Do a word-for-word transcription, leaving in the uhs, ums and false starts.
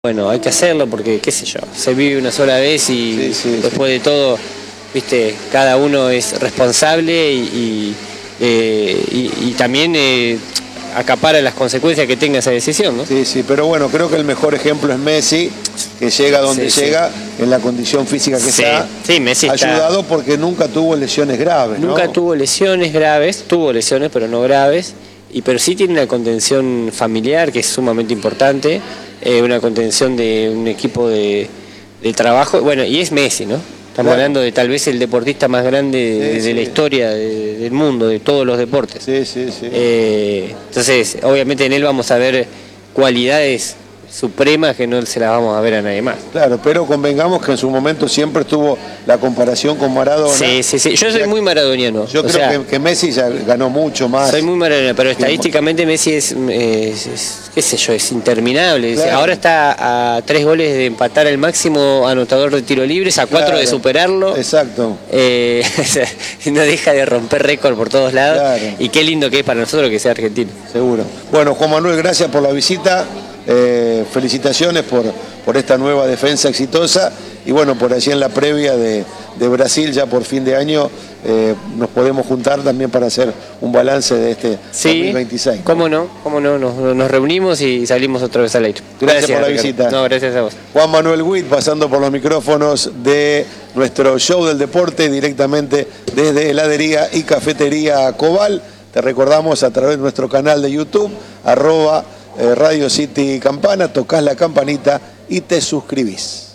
Bueno, hay que hacerlo porque, qué sé yo, se vive una sola vez y sí, sí, después sí. de todo, viste, cada uno es responsable y, y, eh, y, y también eh, acapara las consecuencias que tenga esa decisión, ¿no? Sí, sí, pero bueno, creo que el mejor ejemplo es Messi, que llega donde sí, llega, sí. en la condición física que sí, está, sí, Messi ayudado está, porque nunca tuvo lesiones graves, Nunca ¿no? tuvo lesiones graves, tuvo lesiones pero no graves, y pero sí tiene una contención familiar que es sumamente importante, eh, una contención de un equipo de, de trabajo, bueno, y es Messi, ¿no? Estamos Claro. hablando de tal vez el deportista más grande de, Sí, de sí. la historia de, del mundo, de todos los deportes. Sí, sí, sí. Eh, entonces, obviamente en él vamos a ver cualidades supremas que no se las vamos a ver a nadie más. Claro, pero convengamos que en su momento siempre estuvo la comparación con Maradona. Sí, sí, sí. Yo soy muy maradoniano. Yo o creo sea, que, que Messi ya ganó mucho más. Soy muy maradoniano, pero estadísticamente Messi es, es, es qué sé yo, es interminable. Claro. Ahora está a tres goles de empatar el máximo anotador de tiro libres, a cuatro Claro. de superarlo. Exacto. Eh, no deja de romper récord por todos lados. Claro. Y qué lindo que es para nosotros que sea argentino. Seguro. Bueno, Juan Manuel, gracias por la visita. Eh, felicitaciones por, por esta nueva defensa exitosa y bueno, por allí en la previa de, de Brasil ya por fin de año eh, nos podemos juntar también para hacer un balance de este sí, dos mil veintiséis. Cómo no, cómo no, nos, nos reunimos y salimos otra vez al aire. Gracias, gracias por la Ricardo. visita. No, gracias a vos. Juan Manuel Witt pasando por los micrófonos de nuestro show del deporte directamente desde heladería y cafetería Cobal. Te recordamos a través de nuestro canal de YouTube, arroba Eh, Radio City Campana, tocas la campanita y te suscribís.